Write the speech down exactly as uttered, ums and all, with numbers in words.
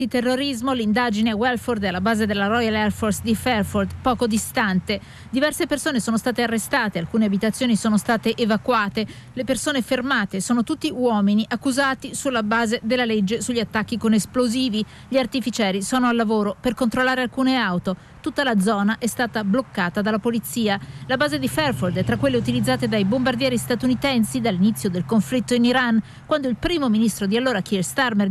Di terrorismo, l'indagine a Welford è alla base della Royal Air Force di Fairford, poco distante. Diverse persone sono state arrestate, alcune abitazioni sono state evacuate. Le persone fermate sono tutti uomini accusati sulla base della legge sugli attacchi con esplosivi. Gli artificieri sono al lavoro per controllare alcune auto. Tutta la zona è stata bloccata dalla polizia. La base di Fairford è tra quelle utilizzate dai bombardieri statunitensi dall'inizio del conflitto in Iran, quando il primo ministro di allora Keir Starmer